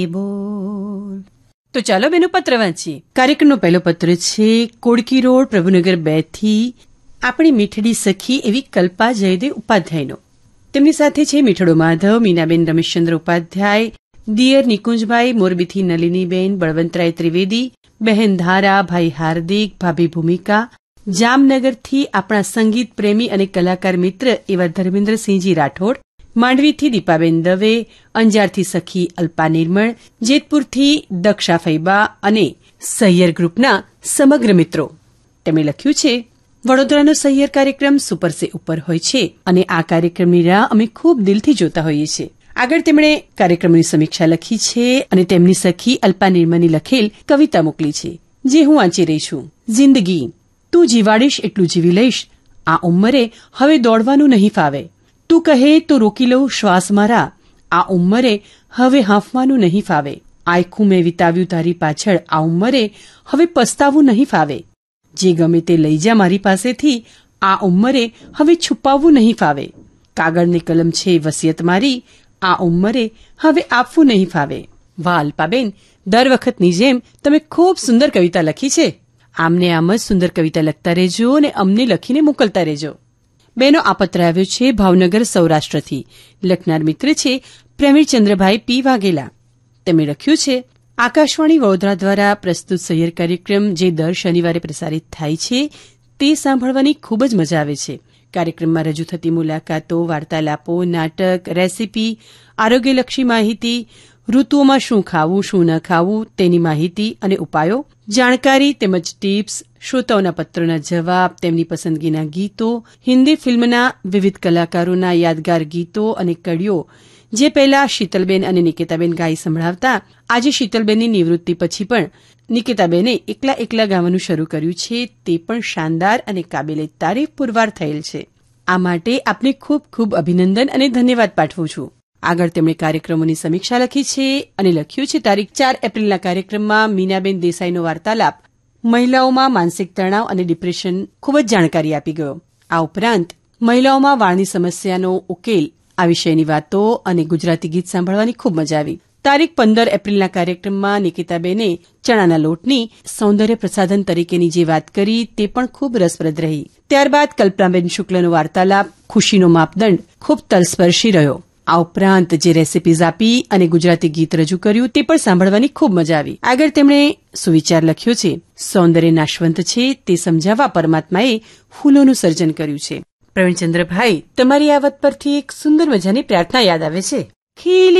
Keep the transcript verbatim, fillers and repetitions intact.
બોલ. તો ચાલો બેનો પત્ર વાંચીએ. કાર્યક્રમનો પહેલો પત્ર છે કોડકી રોડ પ્રભુનગર બે થી આપણી મીઠડી સખી એવી કલ્પા જયદેવ ઉપાધ્યાયનો. તેમની સાથે છે મીઠડો માધવ, મીનાબેન રમેશચંદ્ર ઉપાધ્યાય, દિયર નિકુંજભાઈ, મોરબીથી નલિનીબેન, બળવંતરાય ત્રિવેદી, બહેન ધારા, ભાઈ હાર્દિક, ભાભી ભૂમિકા, જામનગરથી આપણા સંગીત પ્રેમી અને કલાકાર મિત્ર એવા ધર્મેન્દ્રસિંહજી રાઠોડ, માંડવીથી દીપાબેન દવે, અંજારથી સખી અલ્પા નિર્મળ, જેતપુરથી દક્ષા ફૈબા અને સહિયર ગ્રુપના સમગ્ર મિત્રો. તેમણે લખ્યું છે, વડોદરાનો સહિયર કાર્યક્રમ સુપર સે ઉપર હોય છે અને આ કાર્યક્રમની રાહ અમે ખૂબ દિલથી જોતા હોઈએ છીએ. આગળ તેમણે કાર્યક્રમની સમીક્ષા લખી છે અને તેમની સખી અલ્પા નિર્મળની લખેલ કવિતા મોકલી છે, જે હું વાંચી રહી છું. જિંદગી તું જીવાડીશ એટલું જીવી લઈશ, આ ઉંમરે હવે દોડવાનું નહીં ફાવે. તું કહે તો રોકી લઉં શ્વાસ મારા, આ ઉંમરે હવે હાંફવાનું નહીં ફાવે. આયખું મેં વિતાવ્યું તારી પાછળ, આ ઉંમરે હવે પસ્તાવું નહીં ફાવે. જે ગમે તે લઈ જા મારી પાસેથી, આ ઉંમરે હવે છુપાવવું નહીં ફાવે. કાગળની કલમ છે વસિયત મારી, આ ઉંમરે હવે આપવું નહીં ફાવે. વાહ અલ્પાબેન, દર વખતની જેમ તમે ખૂબ સુંદર કવિતા લખી છે. આમને આમ જ સુંદર કવિતા લખતા રહેજો અને અમને લખીને મોકલતા રહેજો. બેનો આ પત્ર આવ્યો છે ભાવનગર સૌરાષ્ટ્રથી. લખનાર મિત્ર છે પ્રવીણચંદ્રભાઈ પી વાઘેલા. તેમણે લખ્યું છે, આકાશવાણી વડોદરા દ્વારા પ્રસ્તુત સહિયર કાર્યક્રમ જે દર શનિવારે પ્રસારિત થાય છે તે સાંભળવાની ખૂબ જ મજા આવે છે. કાર્યક્રમમાં રજૂ થતી મુલાકાતો, વાર્તાલાપો, નાટક, રેસીપી, આરોગ્યલક્ષી માહિતી, ઋતુઓમાં શું ખાવું શું ન ખાવું તેની માહિતી અને ઉપાયો, જાણકારી તેમજ ટીપ્સ, શ્રોતાઓના પત્રોના જવાબ, તેમની પસંદગીના ગીતો, હિન્દી ફિલ્મના વિવિધ કલાકારોના યાદગાર ગીતો અને કડીઓ જે પહેલા શીતલબેન અને નિકેતાબેન ગાઈ સંભળાવતા, આજે શીતલબેનની નિવૃત્તિ પછી પણ નિકેતાબેને એકલા એકલા ગાવાનું શરૂ કર્યું છે, તે પણ શાનદાર અને કાબિલે તારીફ પુરવાર થયેલ છે. આ માટે આપને ખૂબ ખૂબ અભિનંદન અને ધન્યવાદ પાઠવું છું. આગળ તેમણે કાર્યક્રમોની સમીક્ષા લખી છે અને લખ્યું છે, તારીખ ચાર એપ્રિલના કાર્યક્રમમાં મીનાબેન દેસાઈનો વાર્તાલાપ મહિલાઓમાં માનસિક તણાવ અને ડિપ્રેશન ખૂબ જ જાણકારી આપી ગયો. આ ઉપરાંત મહિલાઓમાં વાળની સમસ્યાનો ઉકેલ આ વિષયની વાતો અને ગુજરાતી ગીત સાંભળવાની ખૂબ મજા આવી. તારીખ પંદર એપ્રિલના કાર્યક્રમમાં નિકિતાબેને ચણાના લોટની સૌંદર્ય પ્રસાધન તરીકેની જે વાત કરી તે પણ ખૂબ રસપ્રદ રહી. ત્યારબાદ કલ્પનાબેન શુક્લનો વાર્તાલાપ ખુશીનો માપદંડ ખૂબ તલસ્પર્શી રહ્યો. આ ઉપરાંત જે રેસીપીઝ આપી અને ગુજરાતી ગીત રજૂ કર્યું તે પણ સાંભળવાની ખૂબ મજા આવી. આગળ તેમણે સુવિચાર લખ્યો છે, સૌંદર્ય નાશવંત છે તે સમજાવવા પરમાત્માએ ફૂલોનું સર્જન કર્યું છે. પ્રવીણચંદ્રભાઈ, તમારી આ વાત પરથી એક સુંદર મજાની પ્રાર્થના યાદ આવે છે. ખીલી